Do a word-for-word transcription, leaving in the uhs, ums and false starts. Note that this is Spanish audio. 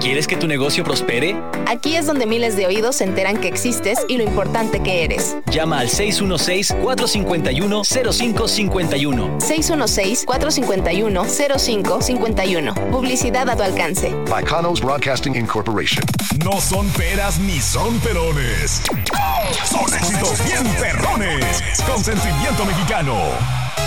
¿Quieres que tu negocio prospere? Aquí es donde miles de oídos se enteran que existes y lo importante que eres. Llama al seis uno seis, cuatro cinco uno, cero cinco cinco uno. seis uno seis, cuatro cinco uno, cero cinco cinco uno. Publicidad a tu alcance. Bacanos Broadcasting Incorporation. No son peras ni son perones. Son éxitos bien perrones. Con sentimiento mexicano.